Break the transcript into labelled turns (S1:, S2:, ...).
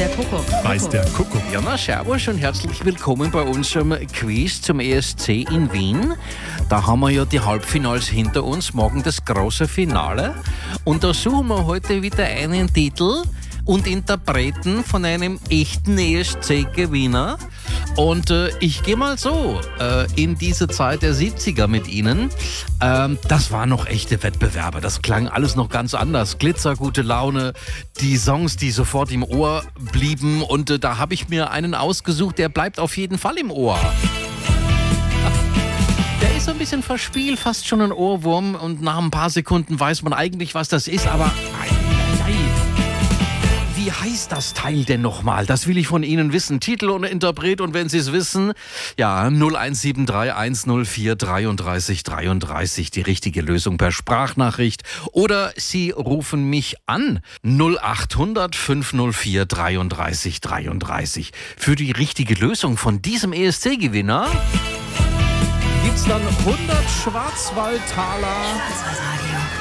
S1: der Kuckuck.
S2: Weiß der Kuckuck.
S3: Ja, na, servus und herzlich willkommen bei unserem Quiz zum ESC in Wien. Da haben wir ja die Halbfinals hinter uns, morgen das große Finale. Und da suchen wir heute wieder einen Titel und Interpreten von einem echten ESC-Gewinner. Und ich gehe mal so, in diese Zeit der 70er mit Ihnen, das waren noch echte Wettbewerber. Das klang alles noch ganz anders. Glitzer, gute Laune, die Songs, die sofort im Ohr blieben. Und da habe ich mir einen ausgesucht, der bleibt auf jeden Fall im Ohr. Der ist so ein bisschen verspielt, fast schon ein Ohrwurm. Und nach ein paar Sekunden weiß man eigentlich, was das ist. Aber wie heißt das Teil denn nochmal? Das will ich von Ihnen wissen. Titel und Interpret. Und wenn Sie es wissen, ja, 0173 104 33 33. Die richtige Lösung per Sprachnachricht. Oder Sie rufen mich an. 0800 504 33 33. Für die richtige Lösung von diesem ESC-Gewinner gibt's dann 100 Schwarzwaldtaler